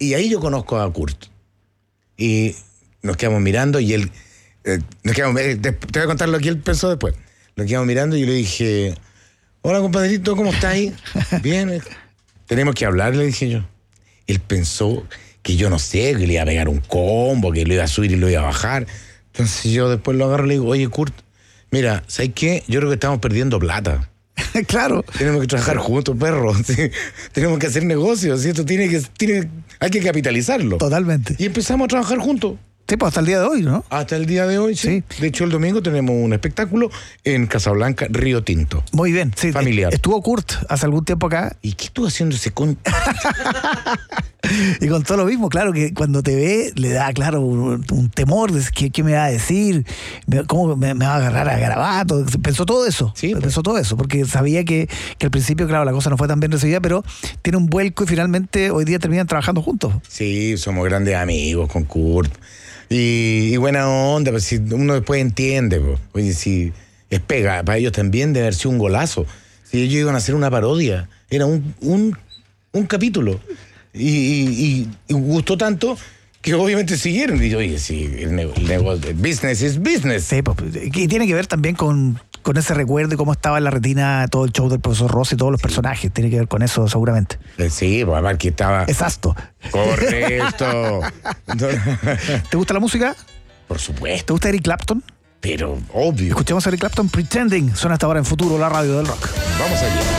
Y ahí yo conozco a Kurt. Y nos quedamos mirando y él... te voy a contar lo que él pensó después. Nos quedamos mirando y yo le dije... Hola, compadrito, ¿cómo estás ahí? Bien. Tenemos que hablar, le dije yo. Él pensó que yo no sé, que le iba a pegar un combo, que lo iba a subir y lo iba a bajar. Entonces yo después lo agarro y le digo, oye, Kurt, mira, ¿sabes qué? Yo creo que estamos perdiendo plata. Claro. Tenemos que trabajar juntos, perro. ¿Sí? Tenemos que hacer negocios. ¿Sí? Esto hay que capitalizarlo. Totalmente. Y empezamos a trabajar juntos. Sí, pues hasta el día de hoy, ¿no? Hasta el día de hoy, sí. De hecho, el domingo tenemos un espectáculo en Casablanca, Río Tinto. Muy bien, sí. Familiar. Estuvo Kurt hace algún tiempo acá. ¿Y qué estuvo haciendo ese Y con todo lo mismo, claro, que cuando te ve le da, claro, un temor de qué me va a decir, cómo me va a agarrar a garabato. Pensó todo eso. Sí, pensó todo eso, porque sabía que al principio, claro, la cosa no fue tan bien recibida, pero tiene un vuelco y finalmente hoy día terminan trabajando juntos. Sí, somos grandes amigos con Kurt. Y buena onda, pues si uno después entiende, pues. Oye, si es pega, para ellos también debe haber sido un golazo. Si ellos iban a hacer una parodia, era un capítulo. Y gustó tanto que obviamente siguieron. Y oye, sí, el negocio, el business is business. Sí, pues, y tiene que ver también con ese recuerdo y cómo estaba en la retina todo el show del profesor Rossi y todos los personajes. Tiene que ver con eso seguramente. Sí, pues aparte que estaba... Exacto. Correcto. ¿Te gusta la música? Por supuesto. ¿Te gusta Eric Clapton? Pero obvio. Escuchemos a Eric Clapton, Pretending. Suena hasta ahora en Futuro, la radio del rock. Vamos allá.